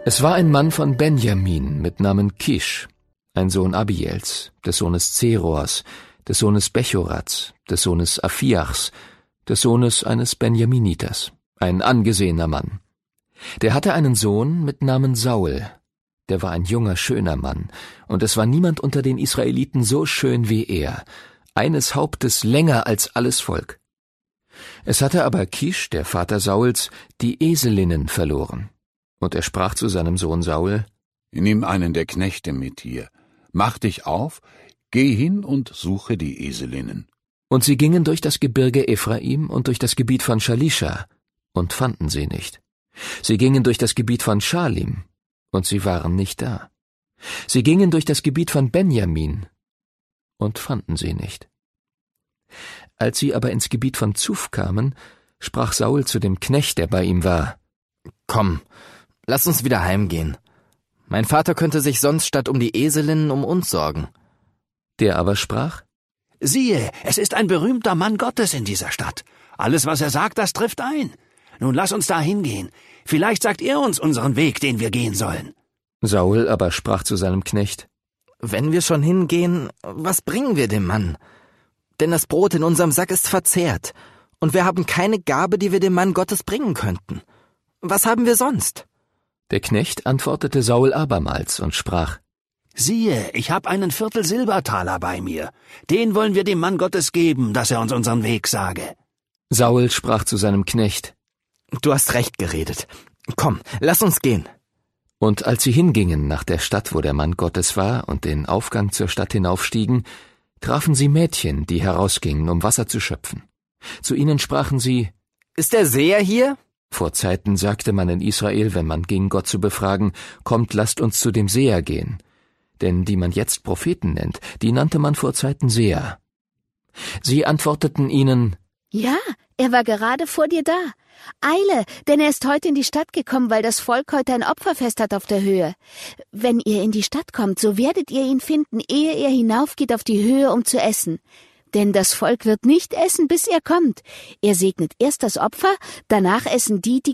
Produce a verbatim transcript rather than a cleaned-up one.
Es war ein Mann von Benjamin mit Namen Kisch, ein Sohn Abiels, des Sohnes Zerors, des Sohnes Bechorats, des Sohnes Aphiachs, des Sohnes eines Benjaminiters, ein angesehener Mann. Der hatte einen Sohn mit Namen Saul. Der war ein junger, schöner Mann, und es war niemand unter den Israeliten so schön wie er, eines Hauptes länger als alles Volk. Es hatte aber Kisch, der Vater Sauls, die Eselinnen verloren. Und er sprach zu seinem Sohn Saul: Nimm einen der Knechte mit dir, mach dich auf, geh hin und suche die Eselinnen. Und sie gingen durch das Gebirge Ephraim und durch das Gebiet von Shalisha und fanden sie nicht. Sie gingen durch das Gebiet von Schalim und sie waren nicht da. Sie gingen durch das Gebiet von Benjamin und fanden sie nicht. Als sie aber ins Gebiet von Zuf kamen, sprach Saul zu dem Knecht, der bei ihm war: Komm, lass uns wieder heimgehen. Mein Vater könnte sich sonst statt um die Eselinnen um uns sorgen. Der aber sprach: Siehe, es ist ein berühmter Mann Gottes in dieser Stadt. Alles, was er sagt, das trifft ein. Nun lass uns da hingehen. Vielleicht sagt er uns unseren Weg, den wir gehen sollen. Saul aber sprach zu seinem Knecht: Wenn wir schon hingehen, was bringen wir dem Mann? Denn das Brot in unserem Sack ist verzehrt, und wir haben keine Gabe, die wir dem Mann Gottes bringen könnten. Was haben wir sonst? Der Knecht antwortete Saul abermals und sprach: Siehe, ich habe einen Viertel Silbertaler bei mir. Den wollen wir dem Mann Gottes geben, dass er uns unseren Weg sage. Saul sprach zu seinem Knecht: Du hast recht geredet. Komm, lass uns gehen. Und als sie hingingen nach der Stadt, wo der Mann Gottes war, und den Aufgang zur Stadt hinaufstiegen, trafen sie Mädchen, die herausgingen, um Wasser zu schöpfen. Zu ihnen sprachen sie: Ist der Seher hier? Vor Zeiten sagte man in Israel, wenn man ging, Gott zu befragen: Kommt, lasst uns zu dem Seher gehen. Denn die man jetzt Propheten nennt, die nannte man vor Zeiten Seher. Sie antworteten ihnen: Ja, er war gerade vor dir da. Eile, denn er ist heute in die Stadt gekommen, weil das Volk heute ein Opferfest hat auf der Höhe. Wenn ihr in die Stadt kommt, so werdet ihr ihn finden, ehe er hinaufgeht auf die Höhe, um zu essen. Denn das Volk wird nicht essen, bis er kommt. Er segnet erst das Opfer, danach essen die, die